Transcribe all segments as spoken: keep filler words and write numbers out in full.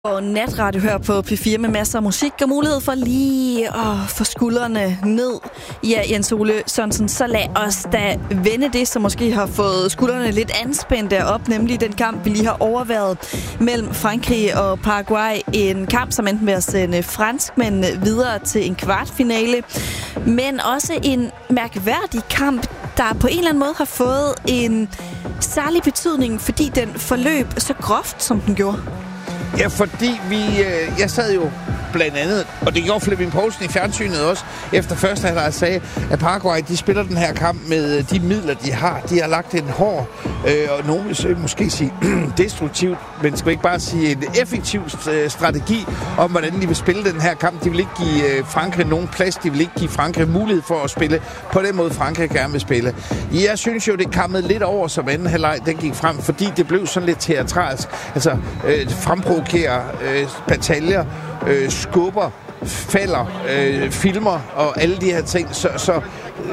Og natradio her på P fire med masser af musik og mulighed for lige at få skuldrene ned. Ja, Jens Ole Sørensen, så lad os da vende det, som måske har fået skuldrene lidt anspændte op, nemlig den kamp, vi lige har overværet mellem Frankrig og Paraguay. En kamp, som endte med at sende franskmænd videre til en kvartfinale, men også en mærkværdig kamp, der på en eller anden måde har fået en særlig betydning, fordi den forløb så groft, som den gjorde. Ja, fordi vi... Øh, jeg sad jo blandt andet, og det gjorde Flemming Poulsen i fjernsynet også, efter første halvleg sagde, at Paraguay, de spiller den her kamp med de midler, de har. De har lagt en hård, øh, og nogen vil måske sige destruktivt, men skal ikke bare sige en effektiv øh, strategi om, hvordan de vil spille den her kamp. De vil ikke give øh, Frankrig nogen plads. De vil ikke give Frankrig mulighed for at spille på den måde, Frankrig gerne vil spille. Jeg synes jo, det kammede lidt over, som anden halvleg, den gik frem, fordi det blev sådan lidt teatralsk. Altså, øh, fremprovokere øh, bataljer, øh, skubber, falder, øh, filmer og alle de her ting. Så, så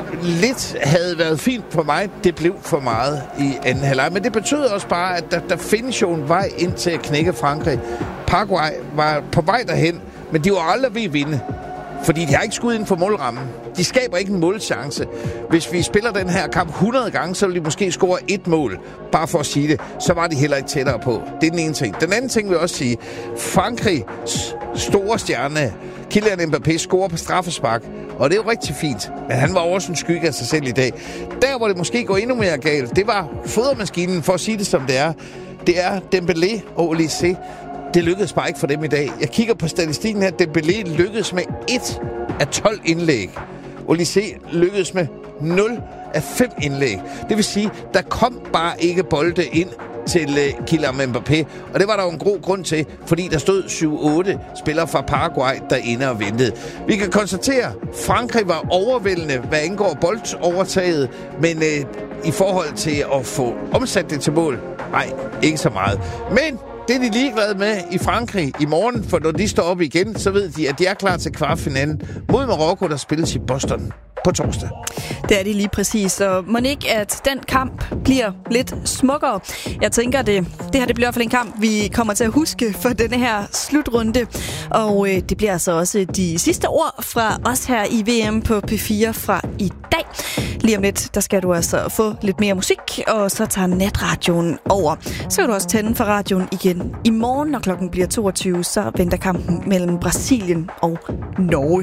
lidt havde været fint for mig. Det blev for meget i anden halvleg. Men det betød også bare, at der, der findes jo en vej ind til at knække Frankrig. Paraguay var på vej derhen, men de var aldrig ved at vinde. Fordi de har ikke skudt inden for målrammen. De skaber ikke en målchance. Hvis vi spiller den her kamp hundrede gange, så vil de måske score et mål. Bare for at sige det. Så var de heller ikke tættere på. Det er den ene ting. Den anden ting vil jeg også sige. Frankrigs store stjerne, Kylian Mbappé, scorer på straffespark. Og det er jo rigtig fint. Men han var også en skygge af sig selv i dag. Der, hvor det måske går endnu mere galt, det var fodermaskinen, for at sige det som det er. Det er Dembélé og Olise. Det lykkedes bare ikke for dem i dag. Jeg kigger på statistikken her. Dembélé lykkedes med et af tolv indlæg. Olise lykkedes med nul af fem indlæg. Det vil sige, der kom bare ikke bolde ind til uh, Kylian Mbappé. Og det var der jo en god grund til, fordi der stod syv otte spillere fra Paraguay derinde og ventede. Vi kan konstatere, at Frankrig var overvældende, hvad angår boldovertaget, men uh, i forhold til at få omsat det til mål, nej, ikke så meget. Men det er de ligeglade med i Frankrig i morgen, for når de står op igen, så ved de, at de er klar til kvartfinalen mod Marokko, der spilles i Boston på torsdag. Det er de lige præcis, og må ikke, at den kamp bliver lidt smukkere. Jeg tænker, det, det her det bliver i hvert fald en kamp, vi kommer til at huske for denne her slutrunde. Og øh, det bliver altså også de sidste ord fra os her i V M på P fire fra i dag. Lige om lidt, der skal du altså få lidt mere musik, og så tager natradioen over. Så kan du også tænde for radioen igen i morgen, når klokken bliver toogtyve, så venter kampen mellem Brasilien og Norge.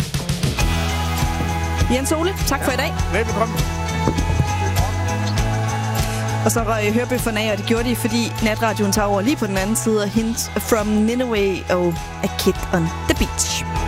Jens Ole, tak for i dag. Velbekomme. Og så røg hørebøfferne af, og det gjorde de, fordi natradioen tager over lige på den anden side af Hint from Nineveh og A Kid on the Beach.